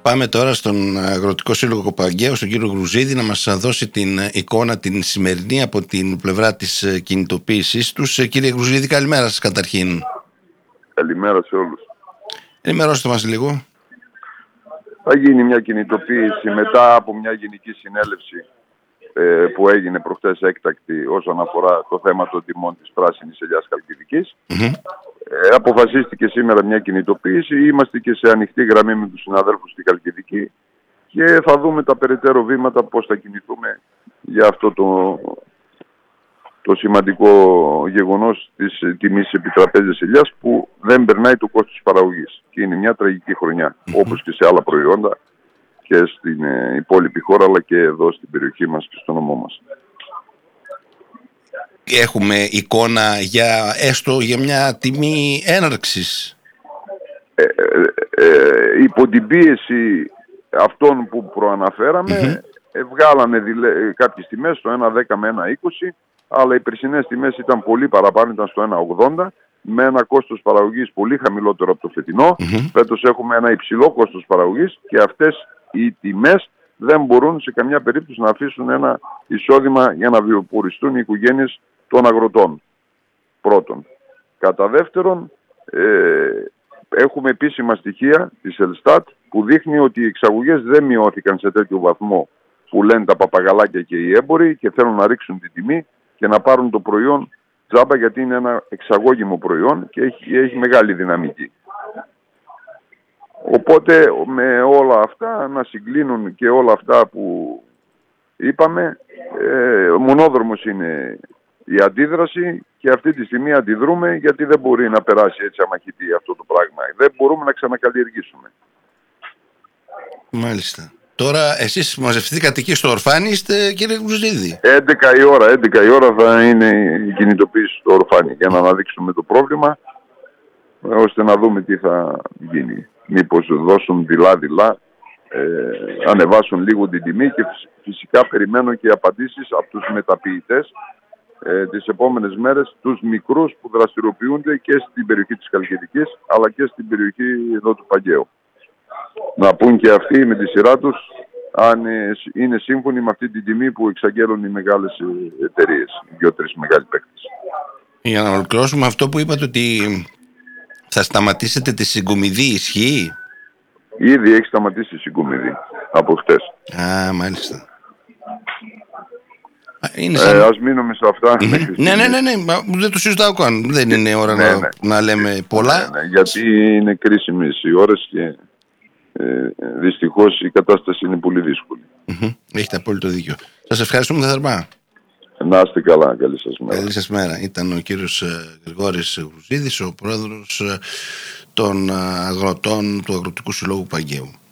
Πάμε τώρα στον Αγροτικό Σύλλογο Παγκαίου, στον κύριο Γρουζίδη, να μας δώσει την εικόνα την σημερινή από την πλευρά της κινητοποίησής τους. Κύριε Γρουζίδη, καλημέρα σας καταρχήν. Καλημέρα σε όλους. Ενημερώστε μας λίγο. Θα γίνει μια κινητοποίηση μετά από μια γενική συνέλευση που έγινε προχτές έκτακτη όσον αφορά το θέμα των τιμών της πράσινης ελιάς Χαλκιδικής. Αποφασίστηκε σήμερα μια κινητοποίηση. Είμαστε και σε ανοιχτή γραμμή με τους συναδέλφους στη Χαλκιδική και θα δούμε τα περαιτέρω βήματα πώς θα κινηθούμε για αυτό το σημαντικό γεγονός της τιμής επιτραπέζιας ελιάς που δεν περνάει το κόστος παραγωγής. Και είναι μια τραγική χρονιά, όπως και σε άλλα προϊόντα και στην υπόλοιπη χώρα, αλλά και εδώ στην περιοχή μας και στο νομό μας. Έχουμε εικόνα έστω για μια τιμή έναρξης? Υπό την πίεση αυτών που προαναφέραμε, βγάλαμε κάποιες τιμές στο 1,10 με 1,20, αλλά οι περσινές τιμές ήταν πολύ παραπάνω, ήταν στο 1,80, με ένα κόστος παραγωγής πολύ χαμηλότερο από το φετινό. Φέτος έχουμε ένα υψηλό κόστος παραγωγής και αυτές οι τιμές δεν μπορούν σε καμιά περίπτωση να αφήσουν ένα εισόδημα για να βιοποριστούν οι οικογένειες των αγροτών. Πρώτον. Κατά δεύτερον, έχουμε επίσημα στοιχεία της Ελστάτ που δείχνει ότι οι εξαγωγές δεν μειώθηκαν σε τέτοιο βαθμό που λένε τα παπαγαλάκια και οι έμποροι και θέλουν να ρίξουν την τιμή και να πάρουν το προϊόν τζάμπα, γιατί είναι ένα εξαγώγημο προϊόν και έχει μεγάλη δυναμική. Οπότε με όλα αυτά να συγκλίνουν και όλα αυτά που είπαμε, μονόδρομος είναι η αντίδραση και αυτή τη στιγμή αντιδρούμε, γιατί δεν μπορεί να περάσει έτσι αμαχητή αυτό το πράγμα. Δεν μπορούμε να ξανακαλλιεργήσουμε. Μάλιστα. Τώρα εσείς μαζευτήκατε εκεί στο Ορφάνι, είστε, κύριε Γρουζίδη? 11 η ώρα θα είναι η κινητοποίηση στο Ορφάνι για να αναδείξουμε το πρόβλημα, ώστε να δούμε τι θα γίνει. Μήπως δώσουν δειλά-δειλά, ανεβάσουν λίγο την τιμή και φυσικά περιμένω και απαντήσεις από τους μεταποιητές τις επόμενες μέρες, τους μικρούς που δραστηριοποιούνται και στην περιοχή της Χαλκιδικής αλλά και στην περιοχή εδώ του Παγκαίου. Να πούν και αυτοί με τη σειρά τους αν είναι σύμφωνοι με αυτή την τιμή που εξαγγέλουν οι μεγάλες εταιρείες, οι 2-3 μεγάλοι παίκτες. Για να ολοκληρώσουμε αυτό που είπατε, ότι θα σταματήσετε τη συγκομιδή, ισχύει? Ήδη έχει σταματήσει η συγκομιδή από χτες. Α, μάλιστα. Ας μείνουμε σε αυτά. Ναι, δεν το συζητάω καν. Δεν είναι ώρα να λέμε πολλά. Γιατί είναι κρίσιμες οι ώρες και δυστυχώς η κατάσταση είναι πολύ δύσκολη. Έχετε απόλυτο δίκιο. Σας ευχαριστούμε θερμά. Να είστε καλά, καλή σας μέρα. Καλή σας μέρα. Ήταν ο κύριος Γρηγόρης Γρουζίδης, ο πρόεδρος των αγροτών του Αγροτικού Συλλόγου Παγκαίου.